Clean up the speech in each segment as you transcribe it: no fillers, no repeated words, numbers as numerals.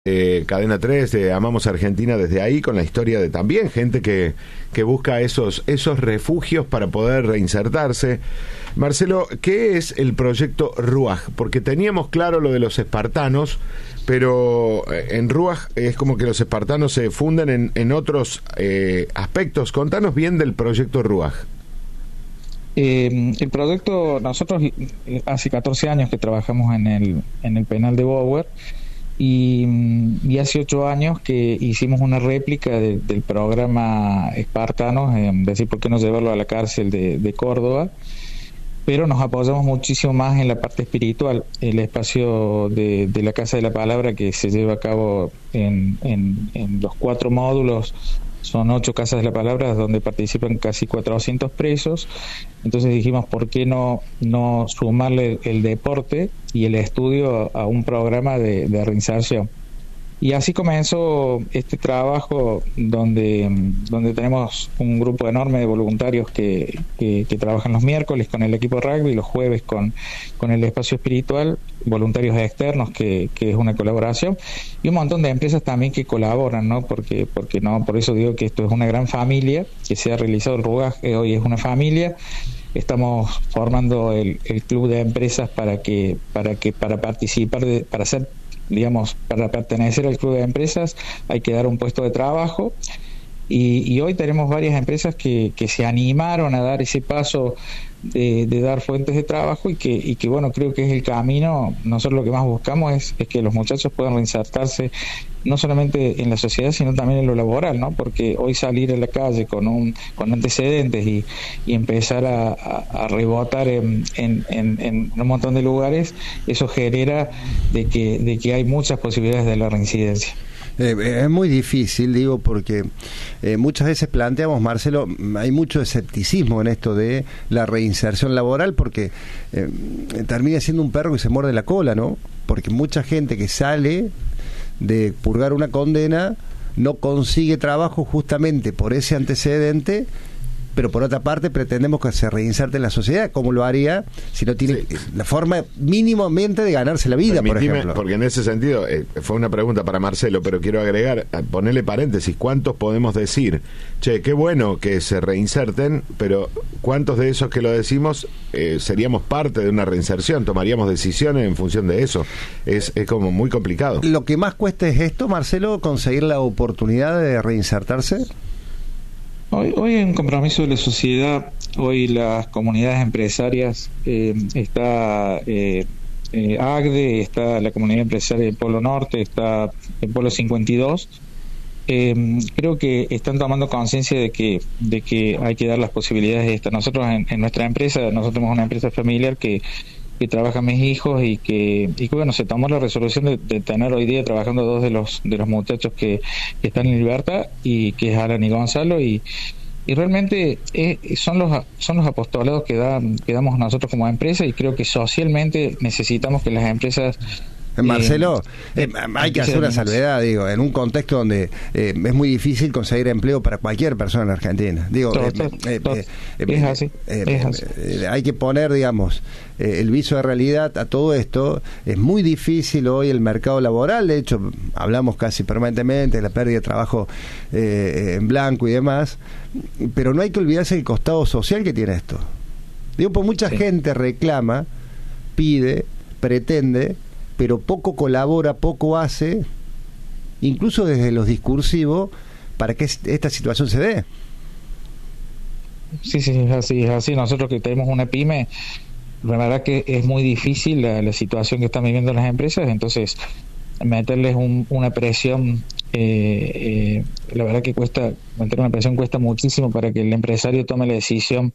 Cadena 3, Amamos Argentina desde ahí, con la historia de también gente que busca esos refugios para poder reinsertarse. Marcelo, ¿qué es el proyecto Ruaj? Porque teníamos claro lo de los espartanos, pero en Ruaj es como que los espartanos se funden en otros aspectos. Contanos bien del proyecto Ruaj. El proyecto, nosotros hace 14 años que trabajamos en el penal de Bower. Y hace 8 años que hicimos una réplica del programa Espartanos, decir, ¿por qué no llevarlo a la cárcel de Córdoba? Pero nos apoyamos muchísimo más en la parte espiritual, el espacio de la Casa de la Palabra que se lleva a cabo en los 4 módulos. Son 8 casas de la palabra donde participan casi 400 presos. Entonces dijimos, ¿por qué no sumarle el deporte y el estudio a un programa de reinserción? Y así comenzó este trabajo donde tenemos un grupo enorme de voluntarios que trabajan los miércoles con el equipo de rugby, los jueves con el espacio espiritual, voluntarios externos que es una colaboración, y un montón de empresas también que colaboran, ¿no? Porque no, por eso digo que esto es una gran familia, que se ha realizado el rodaje, hoy es una familia. Estamos formando el club de empresas para participar para ser, digamos, para pertenecer al club de empresas hay que dar un puesto de trabajo, y hoy tenemos varias empresas que se animaron a dar ese paso de dar fuentes de trabajo y que bueno, creo que es el camino. Nosotros lo que más buscamos es que los muchachos puedan reinsertarse no solamente en la sociedad sino también en lo laboral, ¿no? Porque hoy salir a la calle con antecedentes y empezar a rebotar en un montón de lugares, eso genera de que hay muchas posibilidades de la reincidencia. Es muy difícil, digo, porque muchas veces planteamos, Marcelo, hay mucho escepticismo en esto de la reinserción laboral, porque termina siendo un perro que se muerde la cola, ¿no? Porque mucha gente que sale de purgar una condena no consigue trabajo justamente por ese antecedente, pero por otra parte pretendemos que se reinserte en la sociedad. ¿Cómo lo haría si no tiene la forma mínimamente de ganarse la vida, por ejemplo? Porque en ese sentido, fue una pregunta para Marcelo, pero quiero agregar, ponerle paréntesis, ¿cuántos podemos decir, che, qué bueno que se reinserten, pero cuántos de esos que lo decimos seríamos parte de una reinserción, tomaríamos decisiones en función de eso? Es como muy complicado. ¿Lo que más cuesta es esto, Marcelo, conseguir la oportunidad de reinsertarse? Hoy hay un compromiso de la sociedad. Hoy las comunidades empresarias, está AGDE, está la comunidad empresaria del Polo Norte, está el Polo 52. Creo que están tomando conciencia de que hay que dar las posibilidades de esta. Nosotros en nuestra empresa, nosotros tenemos una empresa familiar que trabajan mis hijos y que bueno, se tomó la resolución de tener hoy día trabajando 2 de los muchachos que están en libertad, y que es Alan y Gonzalo, y realmente son los apostolados que damos nosotros como empresa, y creo que socialmente necesitamos que las empresas Marcelo, hay que hacer una salvedad, digo, en un contexto donde es muy difícil conseguir empleo para cualquier persona en Argentina. Digo, es así. Hay que poner, digamos, el viso de realidad a todo esto. Es muy difícil hoy el mercado laboral. De hecho, hablamos casi permanentemente de la pérdida de trabajo en blanco y demás, pero no hay que olvidarse el costado social que tiene esto. Digo, pues mucha gente reclama, pide, pretende, pero poco colabora, poco hace, incluso desde los discursivos, para que esta situación se dé. Sí, es así. Nosotros que tenemos una pyme, la verdad que es muy difícil la situación que están viviendo las empresas, entonces meterles una presión, la verdad que meter una presión cuesta muchísimo para que el empresario tome la decisión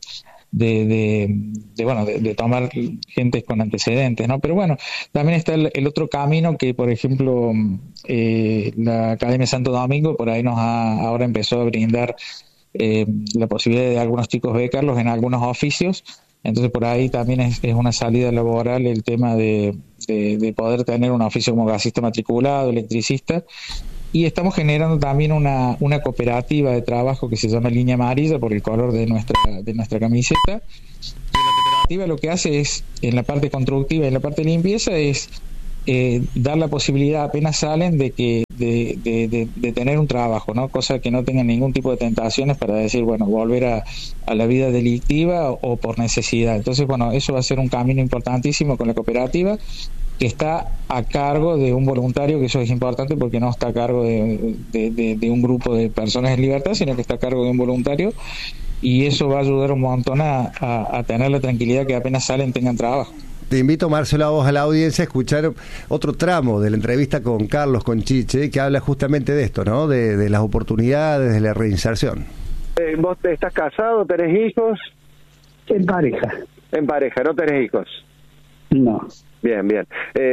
de tomar gente con antecedentes, ¿no? Pero bueno, también está el otro camino que, por ejemplo, la Academia Santo Domingo por ahí ahora empezó a brindar la posibilidad de algunos chicos becarlos en algunos oficios. Entonces por ahí también es una salida laboral el tema de poder tener un oficio como gasista matriculado, electricista. Y estamos generando también una cooperativa de trabajo que se llama Línea Amarilla, por el color de nuestra camiseta. Y la cooperativa lo que hace es, en la parte constructiva y en la parte de limpieza, es dar la posibilidad apenas salen de tener un trabajo, ¿no? Cosa que no tengan ningún tipo de tentaciones para decir, bueno, volver a la vida delictiva o por necesidad. Entonces, bueno, eso va a ser un camino importantísimo con la cooperativa, que está a cargo de un voluntario, que eso es importante porque no está a cargo de un grupo de personas en libertad, sino que está a cargo de un voluntario, y eso va a ayudar un montón a tener la tranquilidad que apenas salen tengan trabajo. Te invito, Marcelo, a vos, a la audiencia, a escuchar otro tramo de la entrevista con Carlos, con Chiche, que habla justamente de esto, ¿no? De las oportunidades, de la reinserción. ¿Vos estás casado, tenés hijos? En pareja. En pareja, ¿no tenés hijos? No. Bien, bien.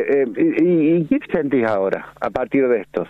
¿Y qué sentís ahora, a partir de esto?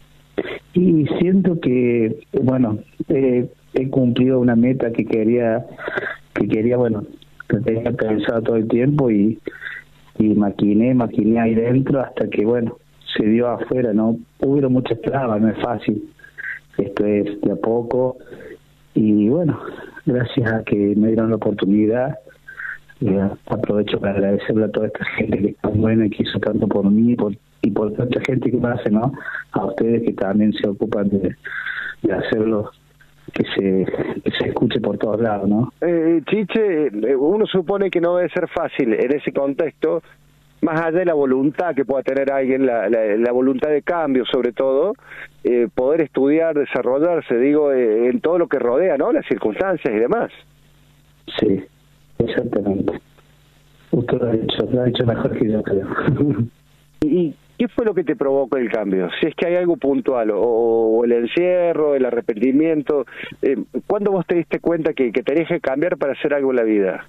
Y siento que, bueno, he cumplido una meta que quería, bueno, que tenía pensado todo el tiempo y maquiné ahí dentro hasta que, bueno, se dio afuera, ¿no? Hubo muchas trabas, no es fácil. Esto es de a poco y, bueno, gracias a que me dieron la oportunidad, aprovecho para agradecerle a toda esta gente que es tan buena y que hizo tanto por mí y por tanta gente que me hace, ¿no? A ustedes que también se ocupan de hacerlo que se escuche por todos lados, ¿no? Chiche, uno supone que no debe ser fácil en ese contexto, más allá de la voluntad que pueda tener alguien, la voluntad de cambio sobre todo, poder estudiar, desarrollarse, digo, en todo lo que rodea, ¿no? Las circunstancias y demás. Sí, exactamente. Usted lo ha dicho mejor que yo, creo. ¿Y qué fue lo que te provocó el cambio? Si es que hay algo puntual, o el encierro, el arrepentimiento, ¿cuándo vos te diste cuenta que tenías que cambiar para hacer algo en la vida?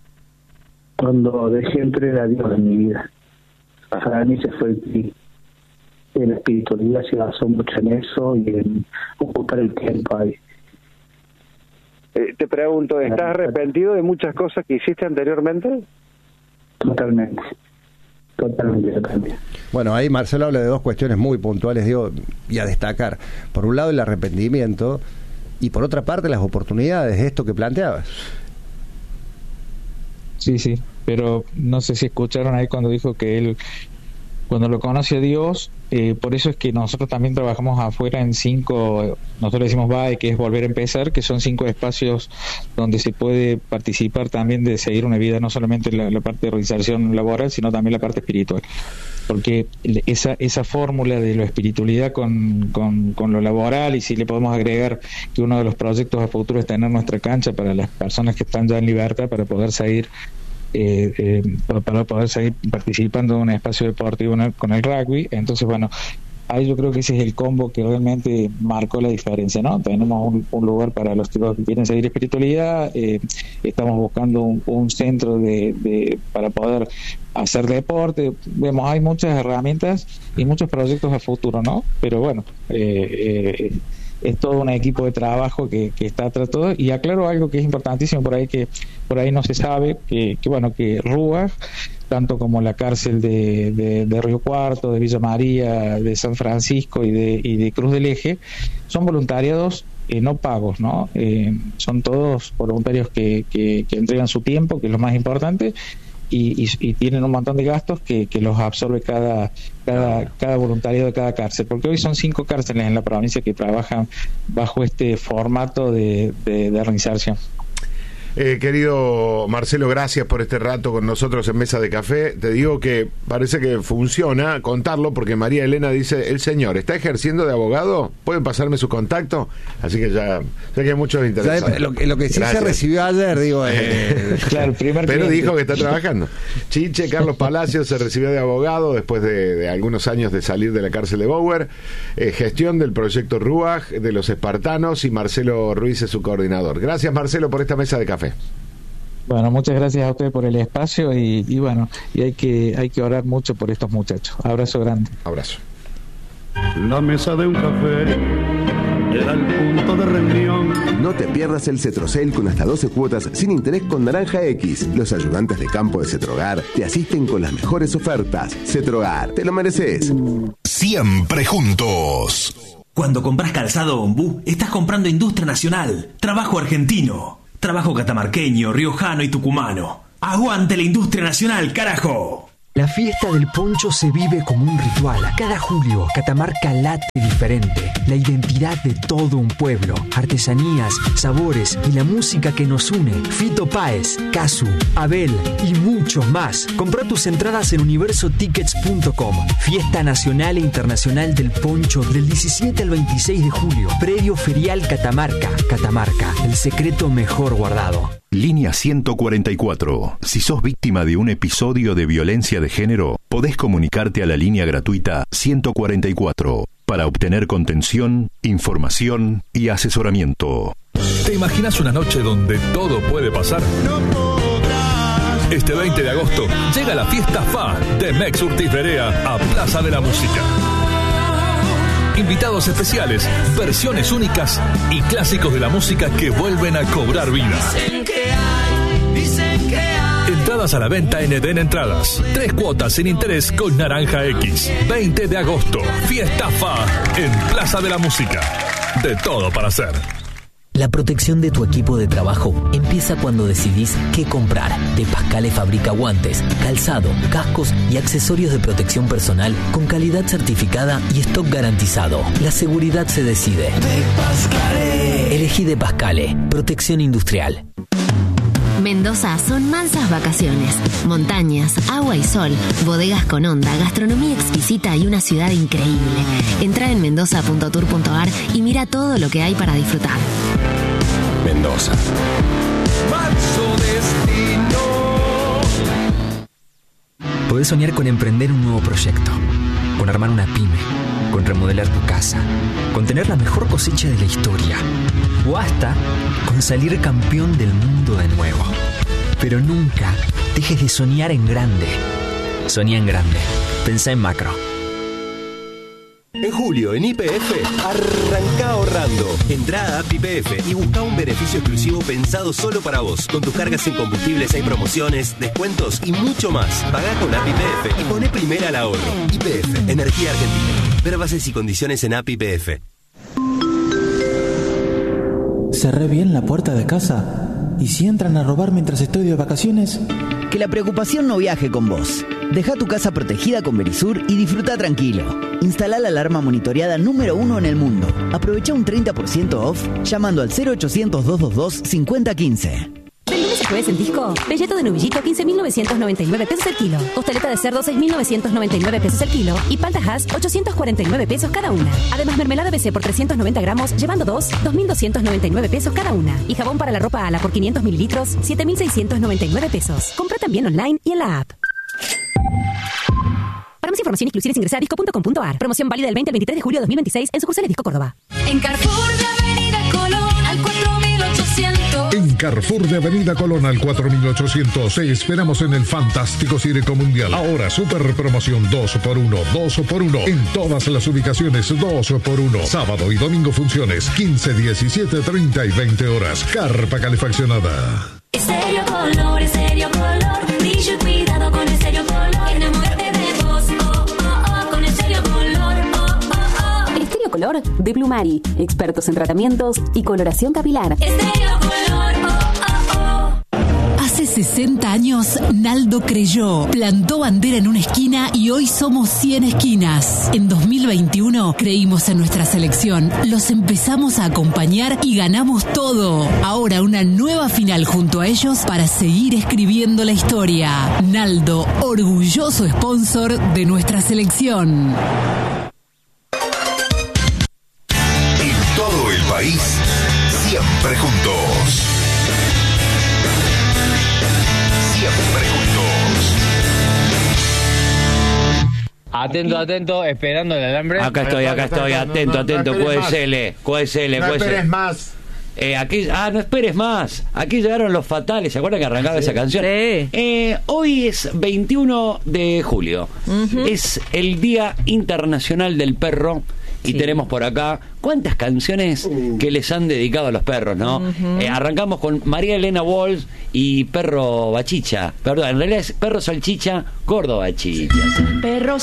Cuando dejé entregar a Dios en mi vida. Para mí se fue la espiritualidad, se basó mucho en eso y en ocupar el tiempo ahí. Te pregunto, ¿estás arrepentido de muchas cosas que hiciste anteriormente? Totalmente. Bueno, ahí Marcelo habla de dos cuestiones muy puntuales, digo, y a destacar. Por un lado, el arrepentimiento, y por otra parte, las oportunidades, esto que planteabas. Sí, pero no sé si escucharon ahí cuando dijo que él, cuando lo conoce a Dios, por eso es que nosotros también trabajamos afuera en 5, nosotros decimos VAE, que es volver a empezar, que son 5 espacios donde se puede participar también de seguir una vida, no solamente la parte de reinserción laboral, sino también la parte espiritual. Porque esa fórmula de la espiritualidad con lo laboral, y si le podemos agregar que uno de los proyectos a futuro es tener nuestra cancha para las personas que están ya en libertad, para poder seguir participando en un espacio deportivo con el rugby. Entonces, bueno, ahí yo creo que ese es el combo que realmente marcó la diferencia, ¿no? Tenemos un lugar para los chicos que quieren seguir espiritualidad, estamos buscando un centro para poder hacer deporte. Vemos, hay muchas herramientas y muchos proyectos a futuro, ¿no? Pero bueno, es todo un equipo de trabajo que está atrás de todo. Y aclaro algo que es importantísimo por ahí, que por ahí no se sabe, que bueno, que RUAG, tanto como la cárcel de Río Cuarto, de Villa María, de San Francisco y de Cruz del Eje, son voluntariados no pagos, ¿no? Son todos voluntarios que entregan su tiempo, que es lo más importante, y tienen un montón de gastos que los absorbe cada voluntario de cada cárcel, porque hoy son 5 cárceles en la provincia que trabajan bajo este formato de reinserción. Querido Marcelo, gracias por este rato con nosotros en Mesa de Café. Te digo que parece que funciona contarlo, porque María Elena dice: el señor está ejerciendo de abogado, ¿pueden pasarme su contacto? Así que ya sé que hay muchos interesados. Lo que sí gracias. Se recibió ayer, digo, claro, pero cliente. Dijo que está trabajando. Chiche Carlos Palacios se recibió de abogado después de algunos años de salir de la cárcel de Bower, gestión del proyecto RUAG de los espartanos, y Marcelo Ruiz es su coordinador. Gracias, Marcelo, por esta Mesa de Café. Bueno, muchas gracias a ustedes por el espacio y bueno, y hay que orar mucho por estos muchachos. Abrazo grande. Abrazo. La mesa de un café era el punto de reunión. No te pierdas el Cetrocel con hasta 12 cuotas sin interés con Naranja X. Los ayudantes de campo de Cetrogar te asisten con las mejores ofertas. Cetrogar, te lo mereces. Siempre juntos. Cuando compras calzado Ombú, estás comprando industria nacional, trabajo argentino. Trabajo catamarqueño, riojano y tucumano. ¡Aguante la industria nacional, carajo! La fiesta del poncho se vive como un ritual. Cada julio, Catamarca late diferente. La identidad de todo un pueblo, artesanías, sabores y la música que nos une. Fito Páez, Casu, Abel y muchos más. Compra tus entradas en universotickets.com. Fiesta Nacional e Internacional del Poncho del 17 al 26 de julio. Predio Ferial Catamarca. Catamarca, el secreto mejor guardado. Línea 144. Si sos víctima de un episodio de violencia de género, podés comunicarte a la línea gratuita 144 para obtener contención, información y asesoramiento. ¿Te imaginas una noche donde todo puede pasar? No podrás. Este 20 de agosto llega la fiesta FA de Mex Urtiz Berea a Plaza de la Música. Invitados especiales, versiones únicas y clásicos de la música que vuelven a cobrar vida. Dicen que hay. Entradas a la venta en Eden Entradas. 3 cuotas sin interés con Naranja X. 20 de agosto, Fiesta FA en Plaza de la Música. De todo para hacer. La protección de tu equipo de trabajo empieza cuando decidís qué comprar. De Pascale fabrica guantes, calzado, cascos y accesorios de protección personal con calidad certificada y stock garantizado. La seguridad se decide. De Pascale. Elegí De Pascale. Protección industrial. Mendoza son mansas vacaciones, montañas, agua y sol, bodegas con onda, gastronomía exquisita y una ciudad increíble. Entra en mendoza.tour.ar y mira todo lo que hay para disfrutar. Mendoza. Podés soñar con emprender un nuevo proyecto, con armar una pyme, con remodelar tu casa, con tener la mejor cosecha de la historia, o hasta con salir campeón del mundo de nuevo. Pero nunca dejes de soñar en grande. Soñá en grande. Pensá en macro. En julio, en YPF, arranca ahorrando. Entrá a App YPF y busca un beneficio exclusivo pensado solo para vos. Con tus cargas en combustibles hay promociones, descuentos y mucho más. Pagá con App YPF y poné primera al ahorro. YPF, Energía Argentina. Ver bases y condiciones en App YPF. ¿Cerré bien la puerta de casa? ¿Y si entran a robar mientras estoy de vacaciones? Que la preocupación no viaje con vos. Deja tu casa protegida con Verisur y disfruta tranquilo. Instala la alarma monitoreada número 1 en el mundo. Aprovecha un 30% off llamando al 0800-222-5015. ¿Del lunes a jueves en Disco? Belleto de novillito, 15.999 pesos el kilo. Costeleta de cerdo, 6.999 pesos el kilo. Y palta Hass, 849 pesos cada una. Además, mermelada BC por 390 gramos, llevando 2.299 pesos cada una. Y jabón para la ropa Ala por 500 mililitros, 7.699 pesos. Compra también online y en la app. Para más información y exclusiones ingresa a disco.com.ar. Promoción válida del 20 al 23 de julio de 2026 en sucursales Disco Córdoba. En Carrefour de Avenida Colón al 4800. En Carrefour de Avenida Colón al 4800 esperamos en el fantástico Circo Mundial. Ahora super promoción 2x1, 2x1 en todas las ubicaciones, 2x1. Sábado y domingo funciones 15, 17, 30 y 20 horas. Carpa calefaccionada. Estéreo Color, Estéreo Color. Brillo y cuidado con Estéreo Color. Enamórate de vos, oh, oh, oh, con Estéreo Color, oh, oh, oh. Estéreo Color de Blumari. Expertos en tratamientos y coloración capilar. Estéreo Color, oh, oh, oh. Hace 60 años, Naldo creyó, plantó bandera en una esquina y hoy somos 100 esquinas. En 2021 creímos en nuestra selección, los empezamos a acompañar y ganamos todo. Ahora una nueva final junto a ellos para seguir escribiendo la historia. Naldo, orgulloso sponsor de nuestra selección. En todo el país, siempre juntos. Siempre juntos. Atento, atento, esperando el alambre. Acá estoy, atento, QSL. No esperes más. Aquí, no esperes más. Aquí llegaron los fatales. ¿Se acuerdan que arrancaba esa canción? Sí. Hoy es 21 de julio. Es el Día Internacional del Perro. Y tenemos por acá cuántas canciones que les han dedicado a los perros, ¿no? Arrancamos con María Elena Walsh y Perro Bachicha. Perdón, en realidad es Perro Salchicha, Gordo Bachicha. Perro